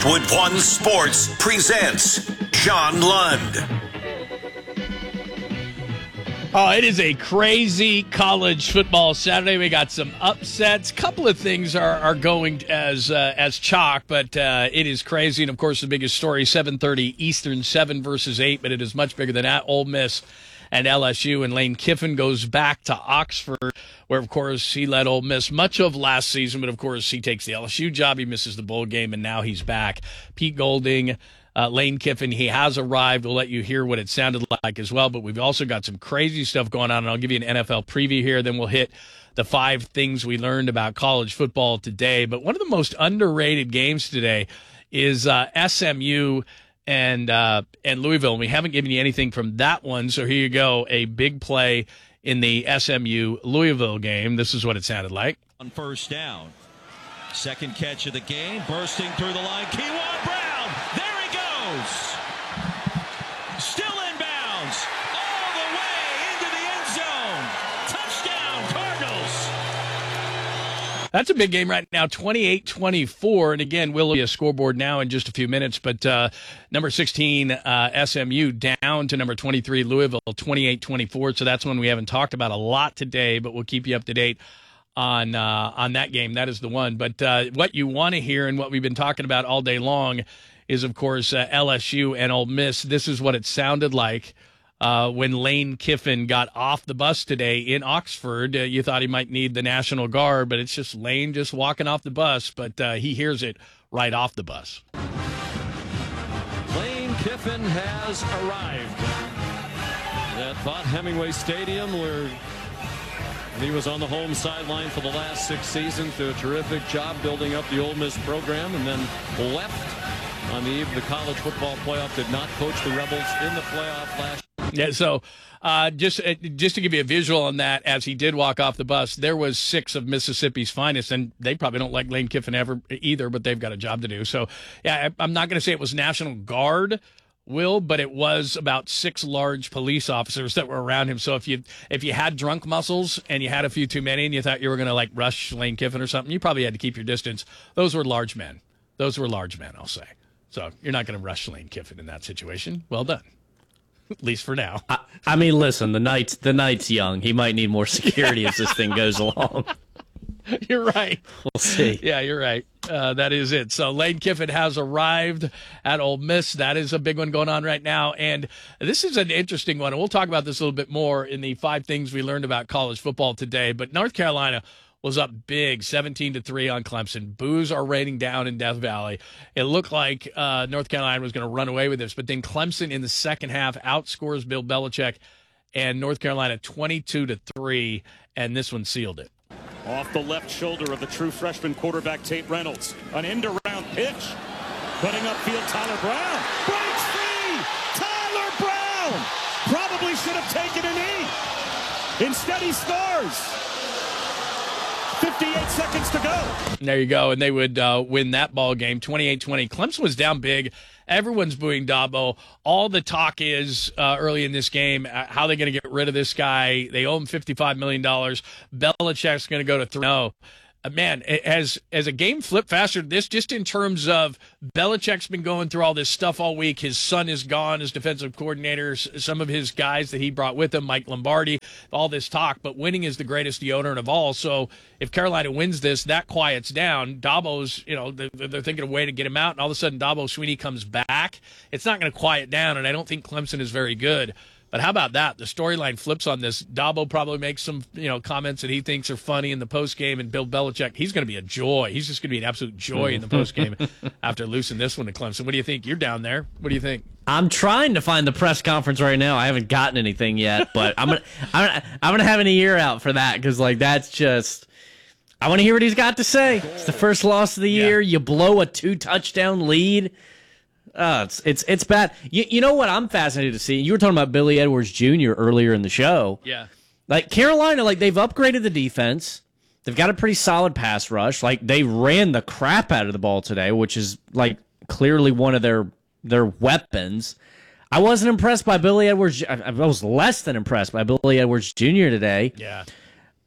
Eastwood One Sports presents John Lund. Oh, it is a crazy college football Saturday. We got some upsets. A couple of things are going as chalk, but it is crazy. And, of course, the biggest story, 7:30 Eastern, 7 versus 8, but it is much bigger than that. Ole Miss and LSU, and Lane Kiffin goes back to Oxford, where, of course, he led Ole Miss much of last season, but, of course, he takes the LSU job. He misses the bowl game, and now he's back. Pete Golding, Lane Kiffin, he has arrived. We'll let you hear what it sounded like as well, but we've also got some crazy stuff going on, and I'll give you an NFL preview here. Then we'll hit the 5 things we learned about college football today. But one of the most underrated games today is SMU and Louisville. And we haven't given you anything from that one, so here you go. A big play in the SMU-Louisville game. This is what it sounded like. On first down. Second catch of the game, bursting through the line. Kewan Brown, there he goes. Still inbounds, all the way into the end zone. Touchdown, Cardinals. That's a big game right now, 28-24. And again, we'll be a scoreboard now in just a few minutes. But number 16, SMU, down to number 23, Louisville, 28-24. So that's one we haven't talked about a lot today, but we'll keep you up to date on that game. That is the one. But what you want to hear and what we've been talking about all day long is, of course, LSU and Ole Miss. This is what it sounded like when Lane Kiffin got off the bus today in Oxford. You thought he might need the National Guard, but it's just Lane just walking off the bus. But he hears it right off the bus. Lane Kiffin has arrived at Vaught Hemingway Stadium, where he was on the home sideline for the last 6 seasons, did a terrific job building up the Ole Miss program, and then left on the eve of the college football playoff. Did not coach the Rebels in the playoff last year. Yeah, so just to give you a visual on that, as he did walk off the bus, there was 6 of Mississippi's finest, and they probably don't like Lane Kiffin ever either, but they've got a job to do. So, yeah, I'm not going to say it was National Guard, Will, but it was about 6 large police officers that were around him. So if you had drunk muscles and you had a few too many and you thought you were going to like rush Lane Kiffin or something, you probably had to keep your distance. Those were large men. I'll say. So you're not going to rush Lane Kiffin in that situation. Well done. At least for now. I mean, listen, the night's young. He might need more security as this thing goes along. You're right. We'll see. Yeah, you're right. That is it. So Lane Kiffin has arrived at Ole Miss. That is a big one going on right now. And this is an interesting one. And we'll talk about this a little bit more in the 5 things we learned about college football today. But North Carolina was up big, 17-3 on Clemson. Boos are raining down in Death Valley. It looked like North Carolina was going to run away with this. But then Clemson in the second half outscores Bill Belichick and North Carolina 22-3. And this one sealed it. Off the left shoulder of the true freshman quarterback Tate Reynolds. An end-around pitch. Putting upfield Tyler Brown. Breaks free! Tyler Brown! Probably should have taken a knee. Instead he scores. 58 seconds to go. There you go. And they would win that ball game 28-20. Clemson was down big. Everyone's booing Dabo. All the talk is early in this game, how they're going to get rid of this guy. They owe him $55 million. Belichick's going to go to 3-0. Man, as a game flipped faster, this just in terms of Belichick's been going through all this stuff all week. His son is gone, his defensive coordinator, some of his guys that he brought with him, Mike Lombardi, all this talk. But winning is the greatest deodorant of all. So if Carolina wins this, that quiets down. Dabo's, they're thinking of a way to get him out. And all of a sudden, Dabo Swinney comes back. It's not going to quiet down, and I don't think Clemson is very good. But how about that? The storyline flips on this. Dabo probably makes some, comments that he thinks are funny in the postgame, and Bill Belichick, he's going to be a joy. He's just going to be an absolute joy in the postgame after losing this one to Clemson. What do you think? You're down there. What do you think? I'm trying to find the press conference right now. I haven't gotten anything yet, but I'm gonna have an ear out for that because that's just. I want to hear what he's got to say. It's the first loss of the year. You blow a 2-touchdown lead. It's bad. You know what I'm fascinated to see? You were talking about Billy Edwards Jr. earlier in the show. Yeah. Carolina, they've upgraded the defense. They've got a pretty solid pass rush. They ran the crap out of the ball today, which is clearly one of their weapons. I wasn't impressed by Billy Edwards. I was less than impressed by Billy Edwards Jr. today. Yeah.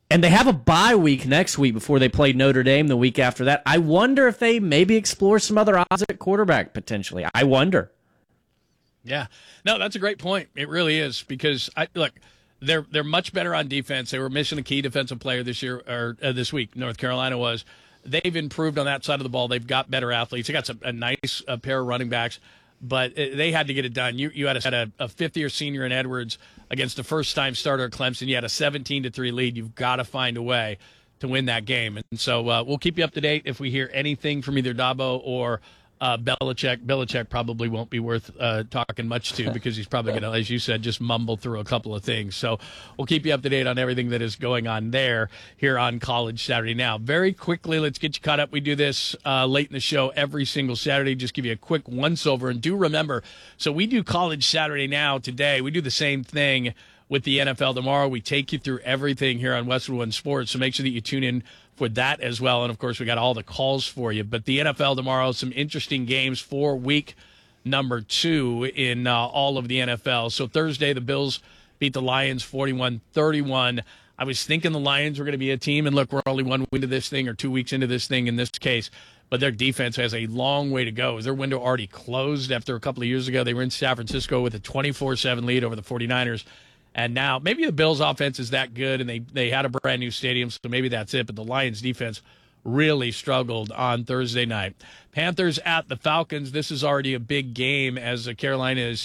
And they have a bye week next week before they play Notre Dame the week after that. I wonder if they maybe explore some other odds at quarterback potentially. I wonder. Yeah. No, that's a great point. It really is because look, they're much better on defense. They were missing a key defensive player this year or this week. North Carolina was. They've improved on that side of the ball. They've got better athletes. They got a nice pair of running backs, but they had to get it done. You had a fifth-year senior in Edwards against a first-time starter at Clemson. You had a 17-3 lead. You've got to find a way to win that game. And so we'll keep you up to date if we hear anything from either Dabo or Belichick. Belichick probably won't be worth talking much to because he's probably going to, as you said, just mumble through a couple of things. So we'll keep you up to date on everything that is going on there here on College Saturday Now. Very quickly, let's get you caught up. We do this late in the show every single Saturday. Just give you a quick once-over. And do remember, so we do College Saturday Now today. We do the same thing with the NFL tomorrow. We take you through everything here on Westwood One Sports, so make sure that you tune in for that as well. And, of course, we got all the calls for you. But the NFL tomorrow, some interesting games for week number 2 in all of the NFL. So Thursday, the Bills beat the Lions 41-31. I was thinking the Lions were going to be a team, and look, we're only 1 week into this thing or 2 weeks into this thing in this case. But their defense has a long way to go. Their window already closed after a couple of years ago. They were in San Francisco with a 24-7 lead over the 49ers. And now maybe the Bills' offense is that good, and they had a brand-new stadium, so maybe that's it. But the Lions' defense really struggled on Thursday night. Panthers at the Falcons. This is already a big game as Carolina is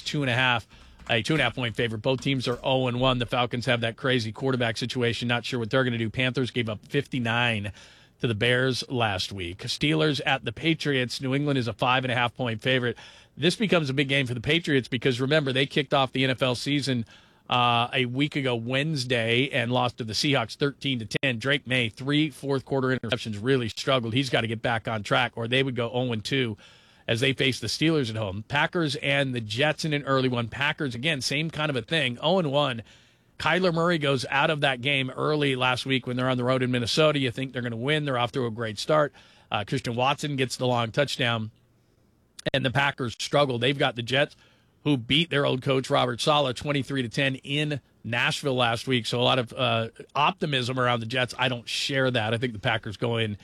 2.5-point favorite. Both teams are 0-1. The Falcons have that crazy quarterback situation. Not sure what they're going to do. Panthers gave up 59 to the Bears last week. Steelers at the Patriots. New England is a 5.5-point favorite. This becomes a big game for the Patriots because, remember, they kicked off the NFL season a week ago Wednesday and lost to the Seahawks 13-10. Drake May, 3 fourth-quarter interceptions, really struggled. He's got to get back on track, or they would go 0-2 as they face the Steelers at home. Packers and the Jets in an early one. Packers, again, same kind of a thing, 0-1. Kyler Murray goes out of that game early last week when they're on the road in Minnesota. You think they're going to win. They're off to a great start. Christian Watson gets the long touchdown, and the Packers struggle. They've got the Jets, who beat their old coach Robert Saleh 23-10 in Nashville last week. So a lot of optimism around the Jets. I don't share that. I think the Packers go in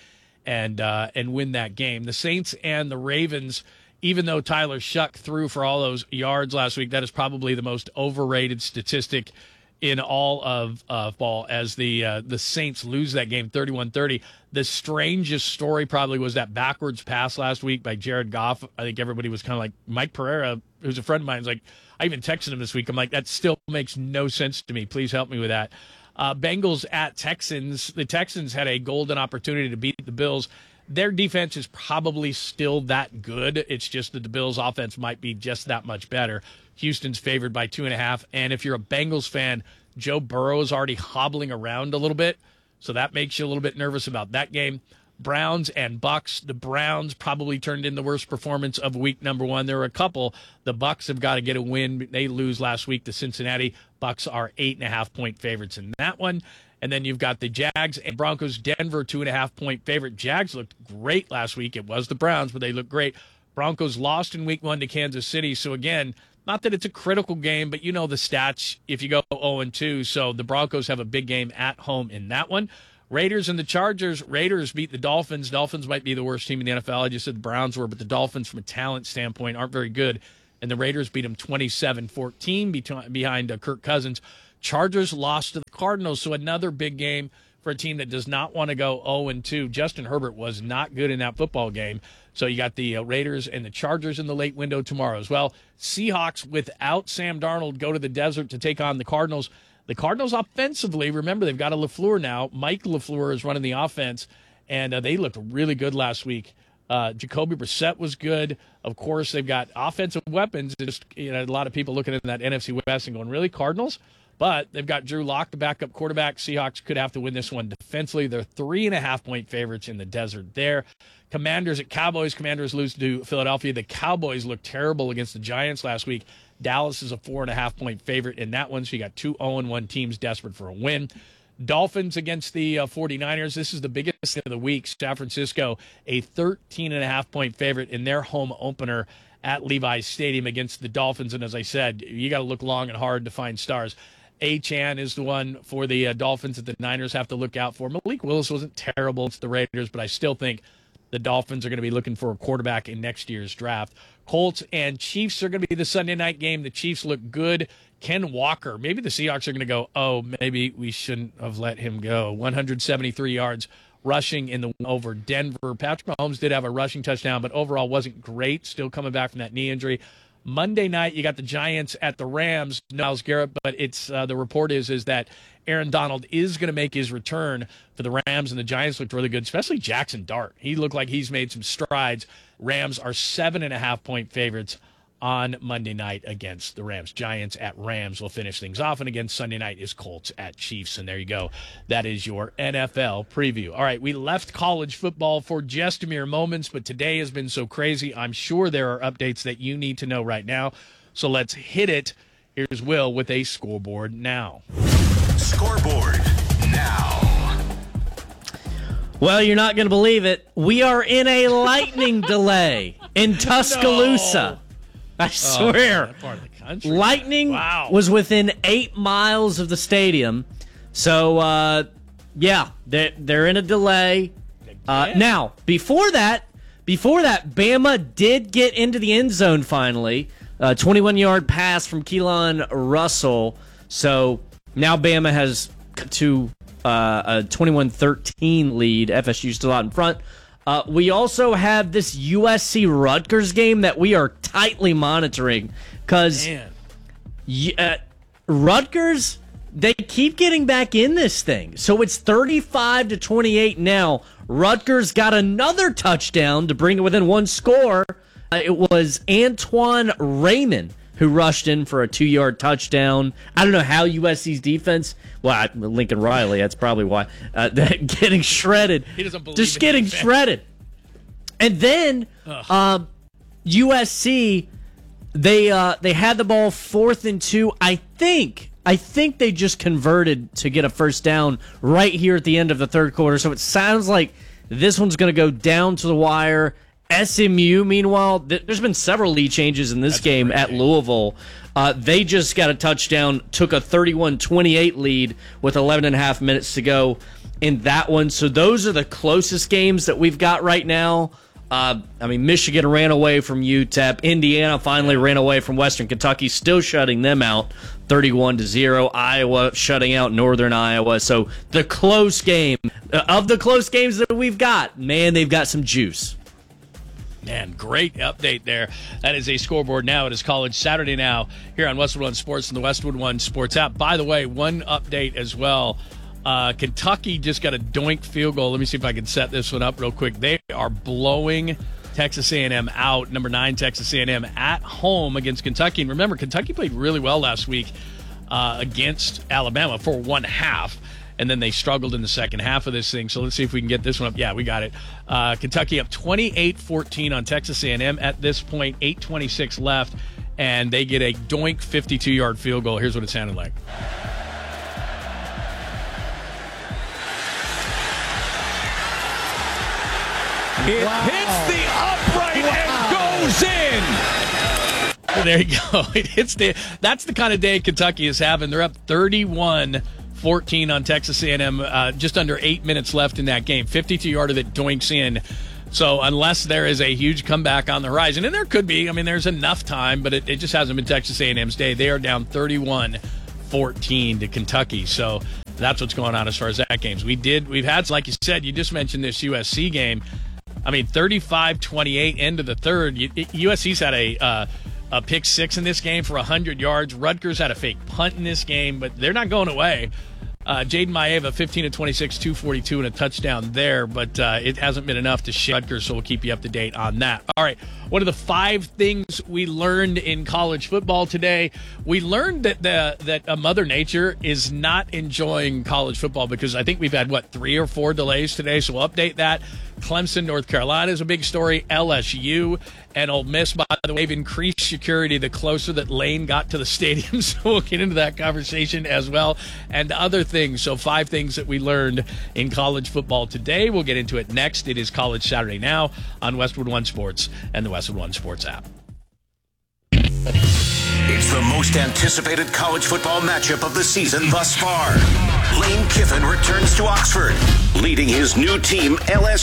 and win that game. The Saints and the Ravens, even though Tyler Shuck threw for all those yards last week, that is probably the most overrated statistic in all of ball as the Saints lose that game 31-30. The strangest story probably was that backwards pass last week by Jared Goff. I think everybody was kind of like, Mike Pereira, who's a friend of mine, is like, I even texted him this week. I'm like, that still makes no sense to me. Please help me with that. Bengals at Texans. The Texans had a golden opportunity to beat the Bills. Their defense is probably still that good. It's just that the Bills' offense might be just that much better. Houston's favored by 2.5. And if you're a Bengals fan, Joe Burrow is already hobbling around a little bit, so that makes you a little bit nervous about that game. Browns and Bucks. The Browns probably turned in the worst performance of week number 1. There were a couple. The Bucks have got to get a win. They lose last week to Cincinnati. Bucks are 8.5-point favorites in that one. And then you've got the Jags and Broncos. Denver, 2.5-point favorite. Jags looked great last week. It was the Browns, but they looked great. Broncos lost in week 1 to Kansas City. So, again, not that it's a critical game, but you know the stats if you go 0-2. So the Broncos have a big game at home in that one. Raiders and the Chargers. Raiders beat the Dolphins. Dolphins might be the worst team in the NFL. I just said the Browns were, but the Dolphins from a talent standpoint aren't very good. And the Raiders beat them 27-14 behind Kirk Cousins. Chargers lost to the Cardinals, so another big game for a team that does not want to go 0-2. Justin Herbert was not good in that football game. So you got the Raiders and the Chargers in the late window tomorrow as well. Seahawks without Sam Darnold go to the desert to take on the Cardinals. The Cardinals offensively, remember, they've got a LaFleur now. Mike LaFleur is running the offense, and they looked really good last week. Jacoby Brissett was good. Of course, they've got offensive weapons. Just, a lot of people looking at that NFC West and going, really, Cardinals? But they've got Drew Lock, the backup quarterback. Seahawks could have to win this one defensively. They're 3.5-point favorites in the desert there. Commanders at Cowboys. Commanders lose to Philadelphia. The Cowboys looked terrible against the Giants last week. Dallas is a 4.5-point favorite in that one. So you got 2 0-1 teams desperate for a win. Dolphins against the 49ers. This is the biggest of the week. San Francisco, a 13.5-point favorite in their home opener at Levi's Stadium against the Dolphins. And as I said, you got to look long and hard to find stars. Achane is the one for the Dolphins that the Niners have to look out for. Malik Willis wasn't terrible against the Raiders, but I still think the Dolphins are going to be looking for a quarterback in next year's draft. Colts and Chiefs are going to be the Sunday night game. The Chiefs look good. Ken Walker, maybe the Seahawks are going to go, oh, maybe we shouldn't have let him go. 173 yards rushing in the win over Denver. Patrick Mahomes did have a rushing touchdown, but overall wasn't great, still coming back from that knee injury. Monday night, you got the Giants at the Rams. Myles Garrett, but it's the report is that Aaron Donald is going to make his return for the Rams, and the Giants looked really good, especially Jackson Dart. He looked like he's made some strides. Rams are 7.5-point favorites on Monday night against the Rams. Giants at Rams will finish things off, and again, Sunday night is Colts at Chiefs, and there you go. That is your NFL preview. All right, we left college football for just a mere moments, but today has been so crazy. I'm sure there are updates that you need to know right now, so let's hit it. Here's Will with a scoreboard now. Scoreboard now. Well, you're not going to believe it. We are in a lightning delay in Tuscaloosa. No. I swear. That part of the country. Lightning was within 8 miles of the stadium. So, yeah, they're in a delay. Now, before that, Bama did get into the end zone finally. 21-yard pass from Keelan Russell. So now Bama has to a 21-13 lead. FSU still out in front. We also have this USC-Rutgers game that we are tightly monitoring because Rutgers, they keep getting back in this thing. So it's 35-28 now. Rutgers got another touchdown to bring it within one score. It was Antoine Raymond who rushed in for a 2-yard touchdown. I don't know how USC's defense, Lincoln Riley, that's probably why, getting shredded. He doesn't believe just getting shredded. And then USC, they had the ball 4th and 2. I think they just converted to get a first down right here at the end of the third quarter. So it sounds like this one's going to go down to the wire. SMU, meanwhile, there's been several lead changes in this game at Louisville. They just got a touchdown, took a 31-28 lead with 11.5 minutes to go in that one. So those are the closest games that we've got right now. Michigan ran away from UTEP. Indiana finally ran away from Western Kentucky, still shutting them out 31-0. Iowa shutting out Northern Iowa. So the close game, of the close games that we've got, man, they've got some juice. Man, great update there. That is a scoreboard now. It is College Saturday now here on Westwood One Sports and the Westwood One Sports app. By the way, one update as well. Kentucky just got a doink field goal. Let me see if I can set this one up real quick. They are blowing Texas A&M out. Number 9, Texas A&M at home against Kentucky. And remember, Kentucky played really well last week against Alabama for one half. And then they struggled in the second half of this thing. So let's see if we can get this one up. Yeah, we got it. Kentucky up 28-14 on Texas A&M at this point. 8:26 left, and they get a doink 52-yard field goal. Here's what it sounded like. It hits the upright and goes in. There you go. It hits that's the kind of day Kentucky is having. They're up 31-14 on Texas A&M, just under 8 minutes left in that game. 52-yarder that doinks in. So unless there is a huge comeback on the horizon, and there could be, there's enough time, but it just hasn't been Texas A&M's day. They are down 31-14 to Kentucky. So that's what's going on as far as that games. We've had, like you said, you just mentioned this USC game. 35-28 end of the third. USC's had a pick six in this game for 100 yards. Rutgers had a fake punt in this game, but they're not going away. Jaden Maeva, 15-26, 242, and a touchdown there, but it hasn't been enough to shake Rutgers, so we'll keep you up to date on that. All right, what are the 5 things we learned in college football today? We learned that Mother Nature is not enjoying college football because I think we've had, 3 or 4 delays today, so we'll update that. Clemson, North Carolina is a big story. LSU and Ole Miss, by the way, have increased security the closer that Lane got to the stadium. So we'll get into that conversation as well and other things. So 5 things that we learned in college football today. We'll get into it next. It is College Saturday now on Westwood One Sports and the Westwood One Sports app. It's the most anticipated college football matchup of the season thus far. Lane Kiffin returns to Oxford, leading his new team, LSU.